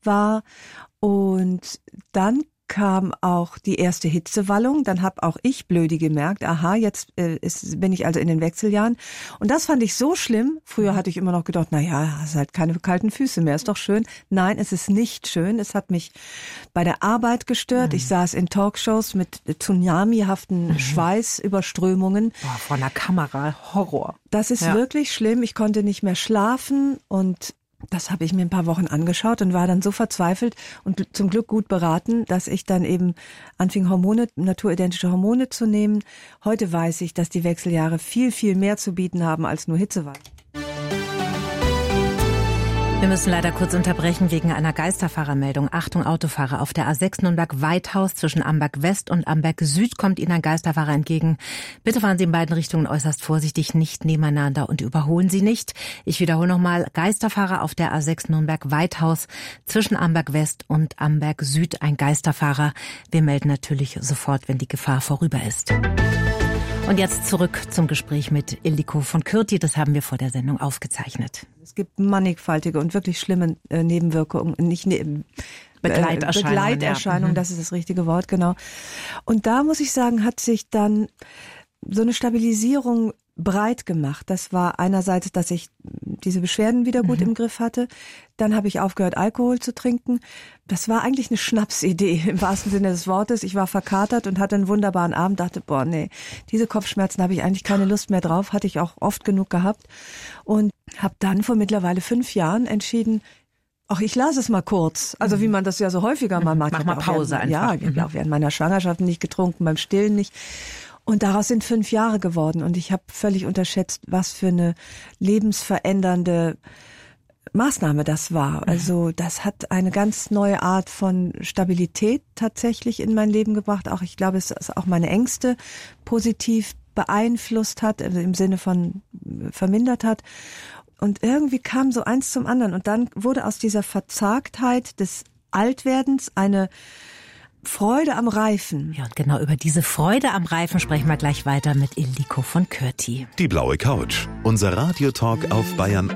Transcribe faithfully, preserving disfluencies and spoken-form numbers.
war. Und dann kam auch die erste Hitzewallung. Dann habe auch ich blödi gemerkt, aha, jetzt äh, ist, bin ich also in den Wechseljahren. Und das fand ich so schlimm. Früher hatte ich immer noch gedacht, na ja, hast halt keine kalten Füße mehr, ist doch schön. Nein, es ist nicht schön. Es hat mich bei der Arbeit gestört. Mhm. Ich saß in Talkshows mit tsunamihaften mhm. Schweißüberströmungen. Boah, vor einer Kamera, Horror. Das ist ja. wirklich schlimm. Ich konnte nicht mehr schlafen und das habe ich mir ein paar Wochen angeschaut und war dann so verzweifelt und zum Glück gut beraten, dass ich dann eben anfing, Hormone, naturidentische Hormone zu nehmen. Heute weiß ich, dass die Wechseljahre viel, viel mehr zu bieten haben als nur Hitzewallung. Wir müssen leider kurz unterbrechen wegen einer Geisterfahrermeldung. Achtung, Autofahrer. Auf der A sechs Nürnberg-Weithaus zwischen Amberg-West und Amberg-Süd kommt Ihnen ein Geisterfahrer entgegen. Bitte fahren Sie in beiden Richtungen äußerst vorsichtig, nicht nebeneinander und überholen Sie nicht. Ich wiederhole nochmal, Geisterfahrer auf der A sechs Nürnberg-Weithaus zwischen Amberg-West und Amberg-Süd. Ein Geisterfahrer. Wir melden natürlich sofort, wenn die Gefahr vorüber ist. Und jetzt zurück zum Gespräch mit Ildiko von Kürti. Das haben wir vor der Sendung aufgezeichnet. Es gibt mannigfaltige und wirklich schlimme äh, Nebenwirkungen, nicht ne- Begleiterscheinungen. Begleiterscheinungen, ja. Das ist das richtige Wort, genau. Und da muss ich sagen, hat sich dann so eine Stabilisierung breit gemacht. Das war einerseits, dass ich diese Beschwerden wieder gut mhm. im Griff hatte. Dann habe ich aufgehört, Alkohol zu trinken. Das war eigentlich eine Schnapsidee im wahrsten Sinne des Wortes. Ich war verkatert und hatte einen wunderbaren Abend, dachte, boah, nee, diese Kopfschmerzen habe ich eigentlich keine Lust mehr drauf, hatte ich auch oft genug gehabt. Und habe dann vor mittlerweile fünf Jahren entschieden, ach, ich lasse es mal kurz. Also wie man das ja so häufiger mal macht. Mach mal Pause während, einfach. Ja, ich habe auch während meiner Schwangerschaft nicht getrunken, beim Stillen nicht. Und daraus sind fünf Jahre geworden. Und ich habe völlig unterschätzt, was für eine lebensverändernde Maßnahme das war. Also das hat eine ganz neue Art von Stabilität tatsächlich in mein Leben gebracht. Auch ich glaube, es ist auch meine Ängste positiv beeinflusst hat, also im Sinne von vermindert hat. Und irgendwie kam so eins zum anderen. Und dann wurde aus dieser Verzagtheit des Altwerdens eine Freude am Reifen. Ja, und genau über diese Freude am Reifen sprechen wir gleich weiter mit Ildiko von Kürti. Die blaue Couch, unser Radiotalk auf Bayern